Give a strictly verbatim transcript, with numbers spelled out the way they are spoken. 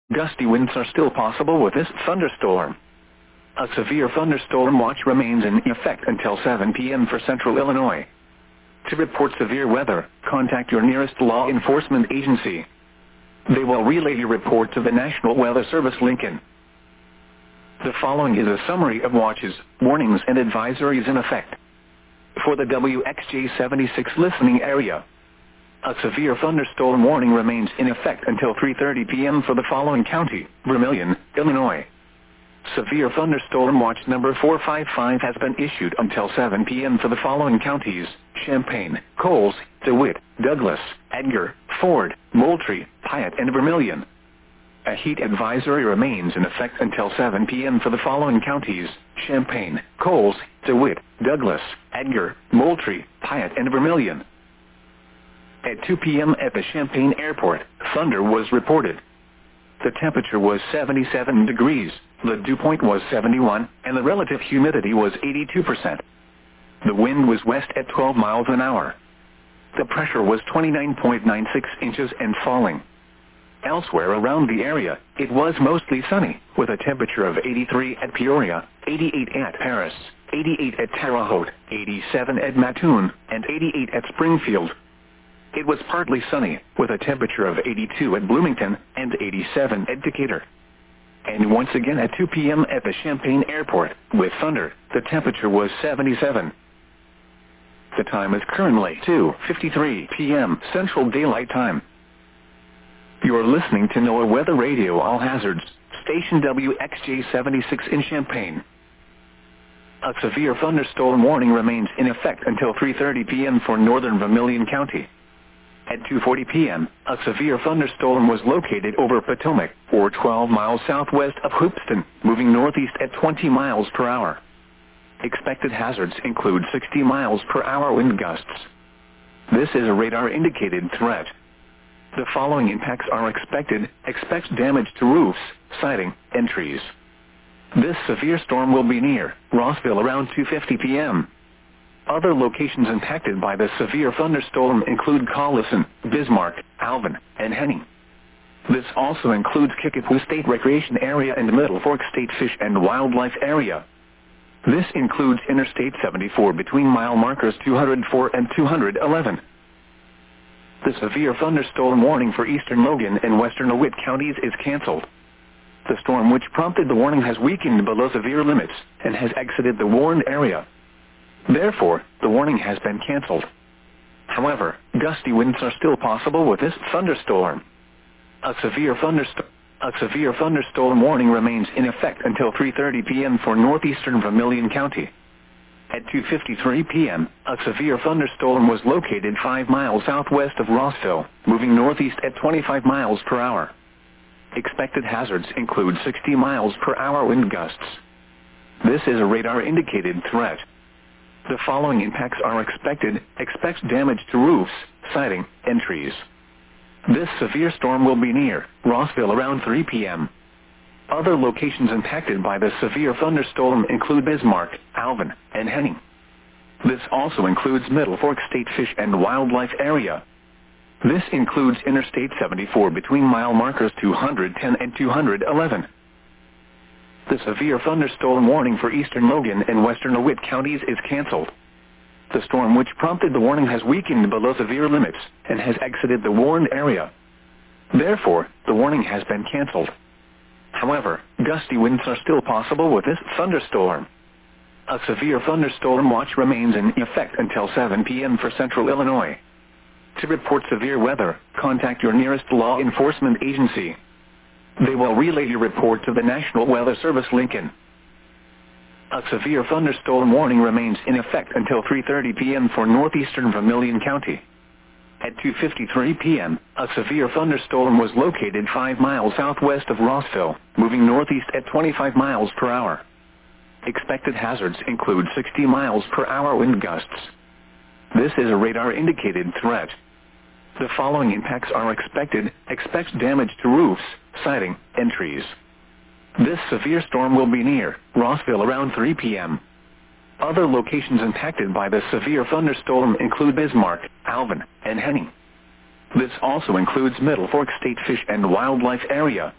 Gusty winds are still possible with this thunderstorm. A severe thunderstorm watch remains in effect until seven p m for central Illinois. To report severe weather, contact your nearest law enforcement agency. They will relay your report to the National Weather Service Lincoln. The following is a summary of watches, warnings and advisories in effect. For the W X J seventy-six listening area, a severe thunderstorm warning remains in effect until three thirty p m for the following county: Vermilion, Illinois. Severe thunderstorm watch number four five five has been issued until seven p m for the following counties: Champaign, Coles, DeWitt, Douglas, Edgar, Ford, Moultrie, Piatt and Vermilion. A heat advisory remains in effect until seven p m for the following counties: Champaign, Coles, DeWitt, Douglas, Edgar, Moultrie, Piatt and Vermilion. At two p m at the Champaign Airport, thunder was reported. The temperature was seventy-seven degrees, the dew point was seventy-one, and the relative humidity was eighty-two percent. The wind was west at twelve miles an hour. The pressure was twenty-nine point nine six inches and falling. Elsewhere around the area, it was mostly sunny, with a temperature of eighty-three at Peoria, eighty-eight at Paris, eighty-eight at Terre Haute, eighty-seven at Mattoon, and eighty-eight at Springfield. It was partly sunny, with a temperature of eighty-two at Bloomington, and eighty-seven at Decatur. And once again at two p m at the Champaign Airport, with thunder, the temperature was seventy-seven. The time is currently two fifty-three p m Central Daylight Time. You are listening to NOAA Weather Radio All Hazards, station W X J seventy-six in Champaign. A severe thunderstorm warning remains in effect until three thirty p m for northern Vermilion County. At two forty p m, a severe thunderstorm was located over Potomac, or twelve miles southwest of Hoopeston, moving northeast at twenty miles per hour. Expected hazards include sixty miles per hour wind gusts. This is a radar-indicated threat. The following impacts are expected. Expect damage to roofs, siding, and trees. This severe storm will be near Rossville around two fifty p m Other locations impacted by the severe thunderstorm include Collison, Bismarck, Alvin, and Henning. This also includes Kickapoo State Recreation Area and Middle Fork State Fish and Wildlife Area. This includes Interstate seventy-four between mile markers two hundred four and two hundred eleven. The severe thunderstorm warning for eastern Logan and western DeWitt counties is canceled. The storm which prompted the warning has weakened below severe limits and has exited the warned area. Therefore, the warning has been canceled. However, gusty winds are still possible with this thunderstorm. A severe thunderstorm A severe thunderstorm warning remains in effect until three thirty p m for northeastern Vermilion County. At two fifty-three p m, a severe thunderstorm was located five miles southwest of Rossville, moving northeast at twenty-five miles per hour. Expected hazards include sixty miles per hour wind gusts. This is a radar-indicated threat. The following impacts are expected. Expect damage to roofs, siding, and trees. This severe storm will be near Rossville around three p m Other locations impacted by the severe thunderstorm include Bismarck, Alvin, and Henning. This also includes Middle Fork State Fish and Wildlife Area. This includes Interstate seventy-four between mile markers two hundred ten and two hundred eleven. The severe thunderstorm warning for eastern Logan and western DeWitt counties is canceled. The storm which prompted the warning has weakened below severe limits and has exited the warned area. Therefore, the warning has been canceled. However, gusty winds are still possible with this thunderstorm. A severe thunderstorm watch remains in effect until seven p m for central Illinois. To report severe weather, contact your nearest law enforcement agency. They will relay your report to the National Weather Service Lincoln. A severe thunderstorm warning remains in effect until three thirty p m for northeastern Vermilion County. At two fifty-three p m, a severe thunderstorm was located five miles southwest of Rossville, moving northeast at twenty-five miles per hour. Expected hazards include sixty miles per hour wind gusts. This is a radar-indicated threat. The following impacts are expected. Expect damage to roofs, siding, and trees. This severe storm will be near Rossville around three p m Other locations impacted by the severe thunderstorm include Bismarck, Alvin, and Henning. This also includes Middle Fork State Fish and Wildlife Area.